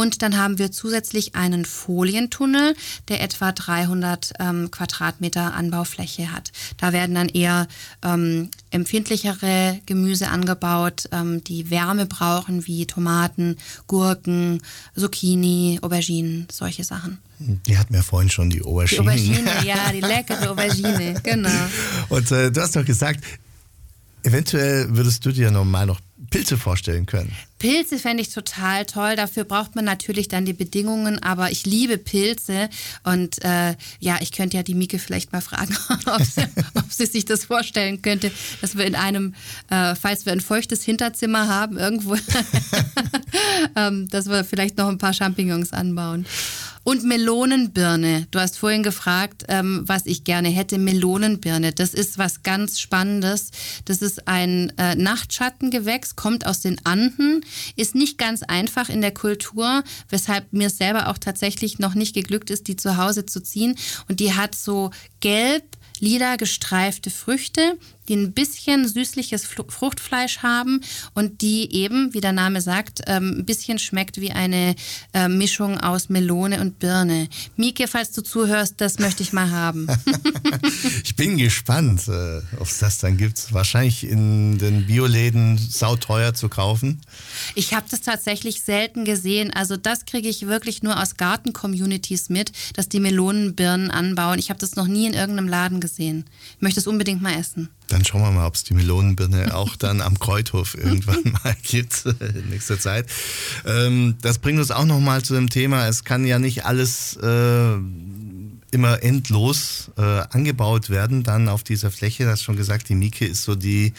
Und dann haben wir zusätzlich einen Folientunnel, der etwa 300 Quadratmeter Anbaufläche hat. Da werden dann eher empfindlichere Gemüse angebaut, die Wärme brauchen, wie Tomaten, Gurken, Zucchini, Auberginen, solche Sachen. Die hatten wir vorhin schon, die Aubergine. Die Aubergine, ja, die leckere Aubergine, genau. Und du hast doch gesagt, eventuell würdest du dir noch Pilze vorstellen können. Pilze fände ich total toll. Dafür braucht man natürlich dann die Bedingungen. Aber ich liebe Pilze. Und ich könnte ja die Mieke vielleicht mal fragen, ob sie sich das vorstellen könnte, dass wir in einem, falls wir ein feuchtes Hinterzimmer haben, irgendwo, dass wir vielleicht noch ein paar Champignons anbauen. Und Melonenbirne. Du hast vorhin gefragt, was ich gerne hätte. Melonenbirne, das ist was ganz Spannendes. Das ist ein Nachtschattengewächs, kommt aus den Anden, ist nicht ganz einfach in der Kultur, weshalb mir selber auch tatsächlich noch nicht geglückt ist, die zu Hause zu ziehen. Und die hat so gelb-lila gestreifte Früchte, die ein bisschen süßliches Fruchtfleisch haben und die eben, wie der Name sagt, ein bisschen schmeckt wie eine Mischung aus Melone und Birne. Mieke, falls du zuhörst, das möchte ich mal haben. Ich bin gespannt, ob es das dann gibt. Wahrscheinlich in den Bioläden sauteuer zu kaufen. Ich habe das tatsächlich selten gesehen. Also das kriege ich wirklich nur aus Garten-Communities mit, dass die Melonenbirnen anbauen. Ich habe das noch nie in irgendeinem Laden gesehen. Ich möchte es unbedingt mal essen. Dann schauen wir mal, ob es die Melonenbirne auch dann am Kreuthof irgendwann mal gibt in nächster Zeit. Das bringt uns auch nochmal zu dem Thema, es kann ja nicht alles immer endlos angebaut werden dann auf dieser Fläche. Du hast schon gesagt, die Mieke ist so die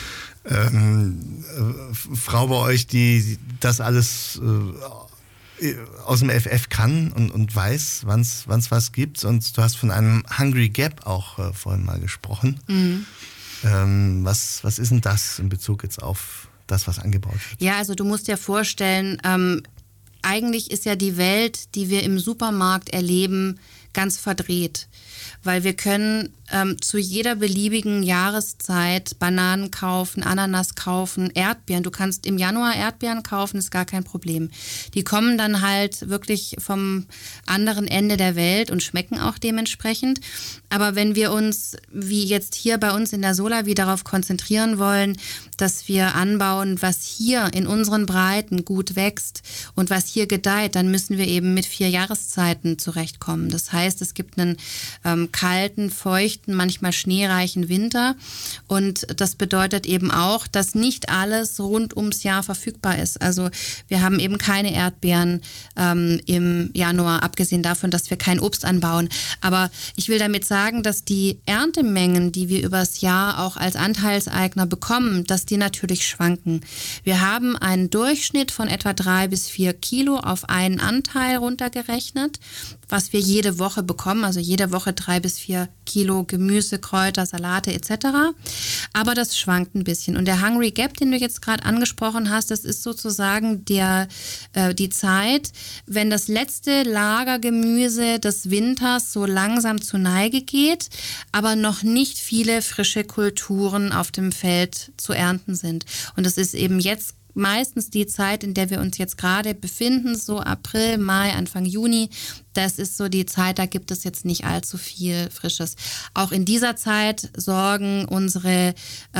Frau bei euch, die das alles aus dem FF kann und weiß, wann es was gibt. Und du hast von einem Hungry Gap auch vorhin mal gesprochen. Mhm. Was ist denn das in Bezug jetzt auf das, was angebaut wird? Ja, also du musst dir vorstellen, eigentlich ist ja die Welt, die wir im Supermarkt erleben, ganz verdreht. Weil wir können zu jeder beliebigen Jahreszeit Bananen kaufen, Ananas kaufen, Erdbeeren. Du kannst im Januar Erdbeeren kaufen, ist gar kein Problem. Die kommen dann halt wirklich vom anderen Ende der Welt und schmecken auch dementsprechend. Aber wenn wir uns, wie jetzt hier bei uns in der Solawi, darauf konzentrieren wollen, dass wir anbauen, was hier in unseren Breiten gut wächst und was hier gedeiht, dann müssen wir eben mit 4 Jahreszeiten zurechtkommen. Das heißt, es gibt einen kalten, feuchten, manchmal schneereichen Winter. Und das bedeutet eben auch, dass nicht alles rund ums Jahr verfügbar ist. Also wir haben eben keine Erdbeeren im Januar, abgesehen davon, dass wir kein Obst anbauen. Aber ich will damit sagen, dass die Erntemengen, die wir übers Jahr auch als Anteilseigner bekommen, dass die natürlich schwanken. Wir haben einen Durchschnitt von etwa 3 bis 4 Kilo auf einen Anteil runtergerechnet, was wir jede Woche bekommen, also jede Woche 3 bis 4 Kilo Gemüse, Kräuter, Salate etc. Aber das schwankt ein bisschen. Und der Hungry Gap, den du jetzt gerade angesprochen hast, das ist sozusagen die Zeit, wenn das letzte Lagergemüse des Winters so langsam zur Neige geht, aber noch nicht viele frische Kulturen auf dem Feld zu ernten sind. Und das ist eben jetzt meistens die Zeit, in der wir uns jetzt gerade befinden, so April, Mai, Anfang Juni. Das ist so die Zeit, da gibt es jetzt nicht allzu viel Frisches. Auch in dieser Zeit sorgen unsere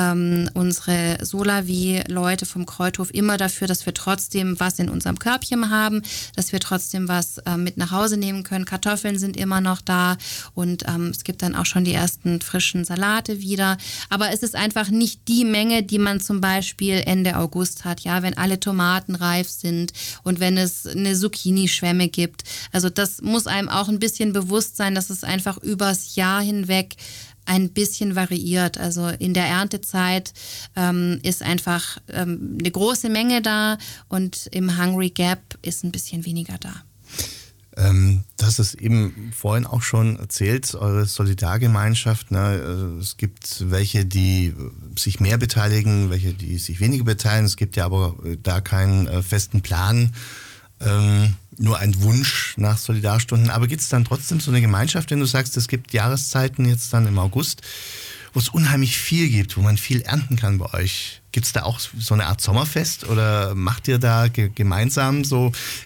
Solawi-Leute vom Kreuthof immer dafür, dass wir trotzdem was in unserem Körbchen haben, dass wir trotzdem was mit nach Hause nehmen können. Kartoffeln sind immer noch da und es gibt dann auch schon die ersten frischen Salate wieder. Aber es ist einfach nicht die Menge, die man zum Beispiel Ende August hat, ja, wenn alle Tomaten reif sind und wenn es eine Zucchini-Schwemme gibt. Also das muss einem auch ein bisschen bewusst sein, dass es einfach übers Jahr hinweg ein bisschen variiert. Also in der Erntezeit ist einfach eine große Menge da und im Hungry Gap ist ein bisschen weniger da. Du hast es eben vorhin auch schon erzählt, eure Solidargemeinschaft. Ne? Es gibt welche, die sich mehr beteiligen, welche, die sich weniger beteiligen. Es gibt ja aber da keinen festen Plan, nur ein Wunsch nach Solidarstunden. Aber gibt es dann trotzdem so eine Gemeinschaft, wenn du sagst, es gibt Jahreszeiten jetzt dann im August, wo es unheimlich viel gibt, wo man viel ernten kann bei euch? Gibt es da auch so eine Art Sommerfest oder macht ihr da gemeinsam so